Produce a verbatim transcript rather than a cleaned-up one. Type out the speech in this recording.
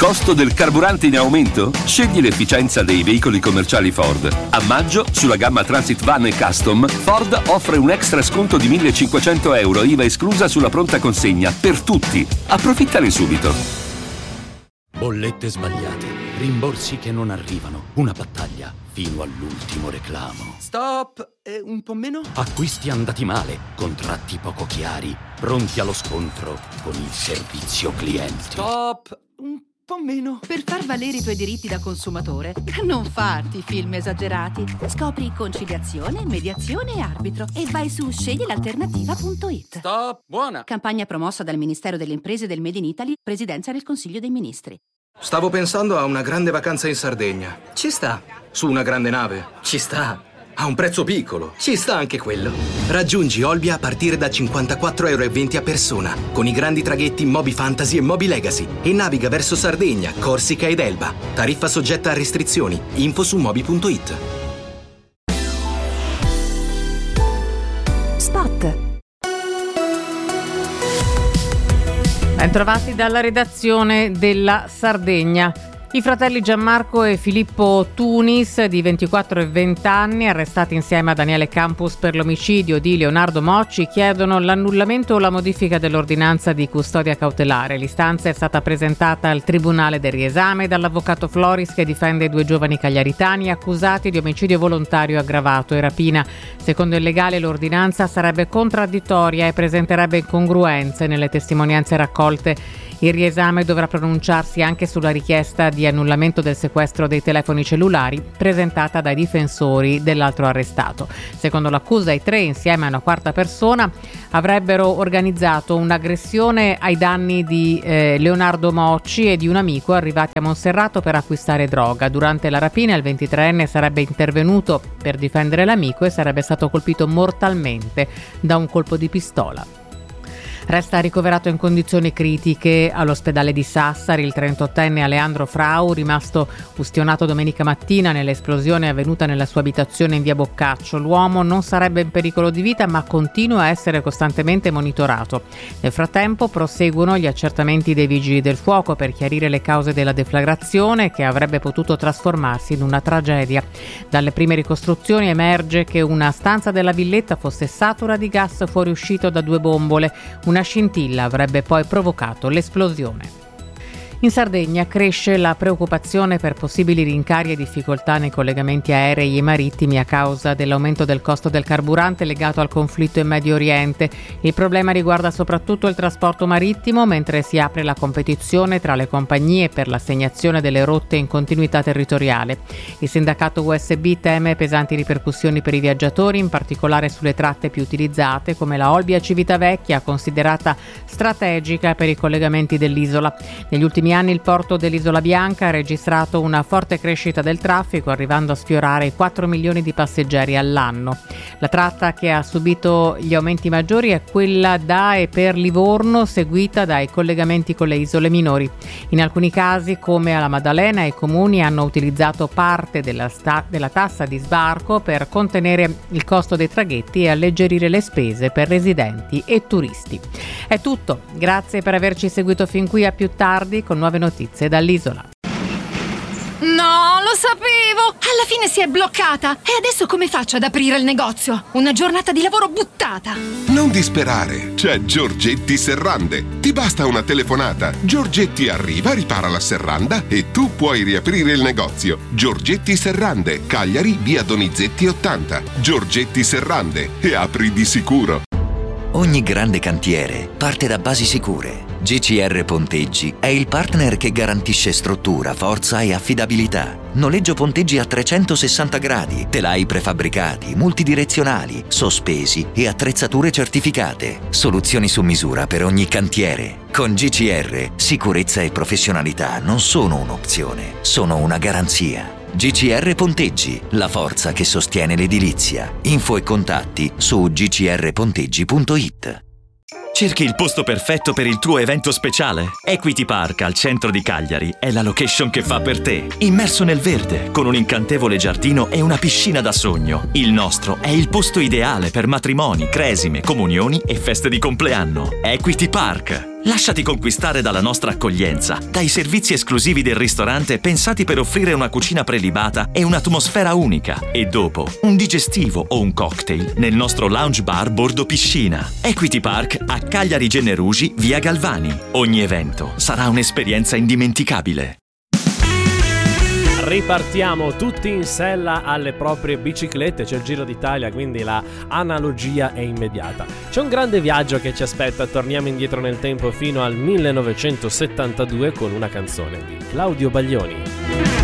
Costo del carburante in aumento? Scegli l'efficienza dei veicoli commerciali Ford. A maggio, sulla gamma Transit Van e Custom, Ford offre un extra sconto di millecinquecento euro, I V A esclusa sulla pronta consegna, per tutti. Approfittane subito. Bollette sbagliate, rimborsi che non arrivano, una battaglia fino all'ultimo reclamo. Stop! Eh, un po' meno? Acquisti andati male, contratti poco chiari, pronti allo scontro con il servizio clienti. Stop! Un po' meno. Per far valere i tuoi diritti da consumatore, non farti film esagerati. Scopri conciliazione, mediazione e arbitro e vai su scegli l'alternativa punto it. Stop! Buona! Campagna promossa dal Ministero delle Imprese del Made in Italy, Presidenza del Consiglio dei Ministri. Stavo pensando a una grande vacanza in Sardegna. Ci sta. Su una grande nave. Ci sta. A un prezzo piccolo. Ci sta anche quello. Raggiungi Olbia a partire da cinquantaquattro euro e venti a persona, con i grandi traghetti Moby Fantasy e Moby Legacy, e naviga verso Sardegna, Corsica ed Elba. Tariffa soggetta a restrizioni. Info su moby punto it. Spot. Bentrovati dalla redazione della Sardegna. I fratelli Gianmarco e Filippo Tunis, di ventiquattro e venti anni, arrestati insieme a Daniele Campus per l'omicidio di Leonardo Mocci, chiedono l'annullamento o la modifica dell'ordinanza di custodia cautelare. L'istanza è stata presentata al Tribunale del Riesame dall'avvocato Floris, che difende i due giovani cagliaritani accusati di omicidio volontario aggravato e rapina. Secondo il legale, l'ordinanza sarebbe contraddittoria e presenterebbe incongruenze nelle testimonianze raccolte. Il riesame dovrà pronunciarsi anche sulla richiesta di annullamento del sequestro dei telefoni cellulari presentata dai difensori dell'altro arrestato. Secondo l'accusa, i tre, insieme a una quarta persona, avrebbero organizzato un'aggressione ai danni di eh, Leonardo Mocci e di un amico arrivati a Monserrato per acquistare droga. Durante la rapina il ventitreenne sarebbe intervenuto per difendere l'amico e sarebbe stato colpito mortalmente da un colpo di pistola. Resta ricoverato in condizioni critiche all'ospedale di Sassari il trentottenne Aleandro Frau, rimasto ustionato domenica mattina nell'esplosione avvenuta nella sua abitazione in via Boccaccio. L'uomo non sarebbe in pericolo di vita, ma continua a essere costantemente monitorato. Nel frattempo proseguono gli accertamenti dei vigili del fuoco per chiarire le cause della deflagrazione, che avrebbe potuto trasformarsi in una tragedia. Dalle prime ricostruzioni emerge che una stanza della villetta fosse satura di gas fuoriuscito da due bombole. Una scintilla avrebbe poi provocato l'esplosione. In Sardegna cresce la preoccupazione per possibili rincari e difficoltà nei collegamenti aerei e marittimi a causa dell'aumento del costo del carburante legato al conflitto in Medio Oriente. Il problema riguarda soprattutto il trasporto marittimo, mentre si apre la competizione tra le compagnie per l'assegnazione delle rotte in continuità territoriale. Il sindacato U S B teme pesanti ripercussioni per i viaggiatori, in particolare sulle tratte più utilizzate come la Olbia-Civitavecchia, considerata strategica per i collegamenti dell'isola. Negli ultimi anni il porto dell'Isola Bianca ha registrato una forte crescita del traffico, arrivando a sfiorare i quattro milioni di passeggeri all'anno. La tratta che ha subito gli aumenti maggiori è quella da e per Livorno, seguita dai collegamenti con le isole minori. In alcuni casi, come alla Maddalena, i comuni hanno utilizzato parte della, sta- della tassa di sbarco per contenere il costo dei traghetti e alleggerire le spese per residenti e turisti. È tutto, grazie per averci seguito fin qui, a più tardi con nuove notizie dall'isola. No, lo sapevo! Alla fine si è bloccata! E adesso come faccio ad aprire il negozio? Una giornata di lavoro buttata! Non disperare, c'è Giorgetti Serrande. Ti basta una telefonata. Giorgetti arriva, ripara la serranda e tu puoi riaprire il negozio. Giorgetti Serrande, Cagliari, via Donizetti ottanta. Giorgetti Serrande, e apri di sicuro. Ogni grande cantiere parte da basi sicure. G C R Ponteggi è il partner che garantisce struttura, forza e affidabilità. Noleggio ponteggi a trecentosessanta gradi, telai prefabbricati, multidirezionali, sospesi e attrezzature certificate. Soluzioni su misura per ogni cantiere. Con G C R, sicurezza e professionalità non sono un'opzione, sono una garanzia. G C R Ponteggi, la forza che sostiene l'edilizia. Info e contatti su g c r ponteggi punto it. Cerchi il posto perfetto per il tuo evento speciale? Equity Park al centro di Cagliari è la location che fa per te. Immerso nel verde, con un incantevole giardino e una piscina da sogno. Il nostro è il posto ideale per matrimoni, cresime, comunioni e feste di compleanno. Equity Park. Lasciati conquistare dalla nostra accoglienza, dai servizi esclusivi del ristorante pensati per offrire una cucina prelibata e un'atmosfera unica. E dopo, un digestivo o un cocktail nel nostro lounge bar bordo piscina. Equity Park a Cagliari Generugi, via Galvani. Ogni evento sarà un'esperienza indimenticabile. Ripartiamo tutti in sella alle proprie biciclette, c'è il Giro d'Italia, quindi la analogia è immediata. C'è un grande viaggio che ci aspetta, torniamo indietro nel tempo fino al millenovecentosettantadue con una canzone di Claudio Baglioni.